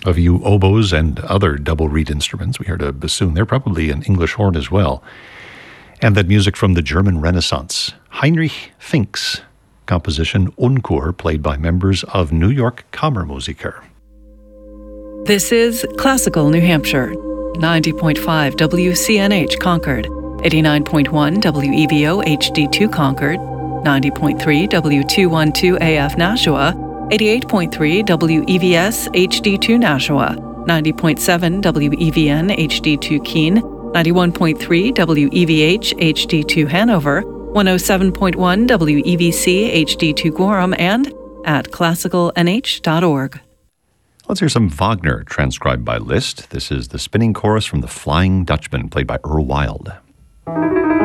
Of you oboes and other double reed instruments, we heard a bassoon. They're probably an English horn as well. And that music from the German Renaissance. Heinrich Fink's composition Unkur, played by members of New York Kammermusiker. This is Classical New Hampshire, 90.5 WCNH Concord, 89.1 WEVO HD2 Concord, 90.3 W212 AF Nashua, 88.3 WEVS HD2 Nashua, 90.7 WEVN HD2 Keene, 91.3 WEVH HD2 Hanover, 107.1 WEVC HD2 Gorham, and at classicalnh.org. Let's hear some Wagner transcribed by Liszt. This is the spinning chorus from The Flying Dutchman, played by Earl Wild.